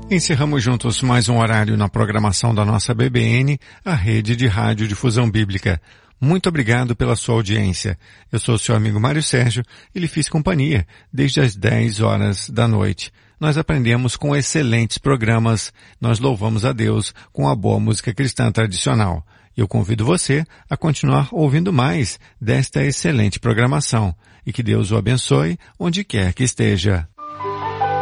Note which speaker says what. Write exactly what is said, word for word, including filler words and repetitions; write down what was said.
Speaker 1: Encerramos juntos mais um horário na programação da nossa B B N, a rede de rádio difusão bíblica. Muito obrigado pela sua audiência. Eu sou o seu amigo Mário Sérgio e lhe fiz companhia desde as dez horas da noite. Nós aprendemos com excelentes programas, nós louvamos a Deus com a boa música cristã tradicional. Eu convido você a continuar ouvindo mais desta excelente programação e que Deus o abençoe onde quer que esteja.